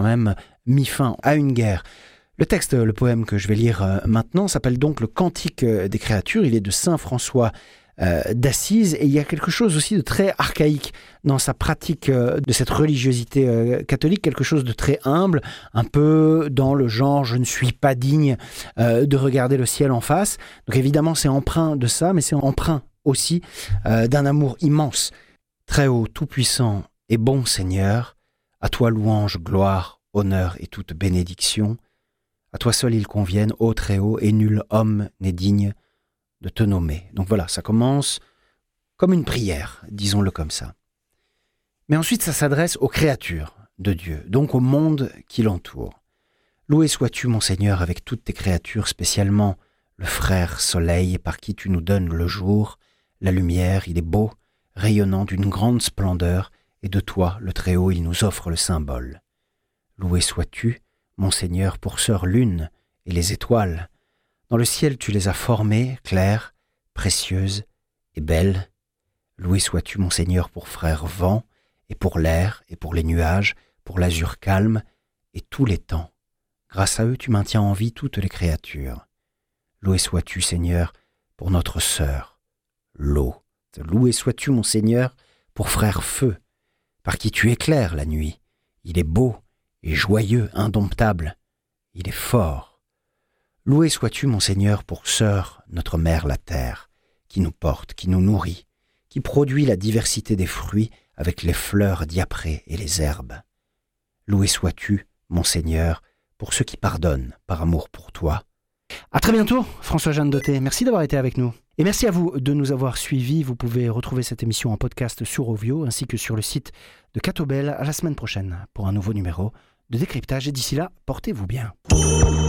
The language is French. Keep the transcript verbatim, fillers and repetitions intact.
même mis fin à une guerre. Le texte, le poème que je vais lire maintenant s'appelle donc le Cantique des créatures. Il est de saint François euh, d'Assise et il y a quelque chose aussi de très archaïque dans sa pratique euh, de cette religiosité euh, catholique, quelque chose de très humble, un peu dans le genre « je ne suis pas digne euh, de regarder le ciel en face ». Donc évidemment c'est empreint de ça, mais c'est empreint aussi euh, d'un amour immense. Très haut, tout-puissant et bon Seigneur, à toi louange, gloire, honneur et toute bénédiction. À toi seul il convienne, ô très haut, et nul homme n'est digne de te nommer. Donc voilà, ça commence comme une prière, disons-le comme ça. Mais ensuite, ça s'adresse aux créatures de Dieu, donc au monde qui l'entoure. Loué sois-tu, mon Seigneur, avec toutes tes créatures, spécialement le frère soleil par qui tu nous donnes le jour, la lumière, il est beau, rayonnant d'une grande splendeur, et de toi, le Très-Haut, il nous offre le symbole. Loué sois-tu, mon Seigneur, pour sœur lune et les étoiles. Dans le ciel tu les as formées, claires, précieuses et belles. Loué sois-tu, mon Seigneur, pour frère vent, et pour l'air, et pour les nuages, pour l'azur calme, et tous les temps. Grâce à eux tu maintiens en vie toutes les créatures. Loué sois-tu, Seigneur, pour notre sœur, l'eau. Loué sois-tu, mon Seigneur, pour frère feu, par qui tu éclaires la nuit. Il est beau et joyeux, indomptable. Il est fort. Loué sois-tu, mon Seigneur, pour sœur, notre mère la terre, qui nous porte, qui nous nourrit, qui produit la diversité des fruits avec les fleurs diaprées et les herbes. Loué sois-tu, mon Seigneur, pour ceux qui pardonnent par amour pour toi. À très bientôt, François-Jeanne Dotté. Merci d'avoir été avec nous. Et merci à vous de nous avoir suivis. Vous pouvez retrouver cette émission en podcast sur Ovio ainsi que sur le site de Catobel. À la semaine prochaine pour un nouveau numéro de décryptage. Et d'ici là, portez-vous bien.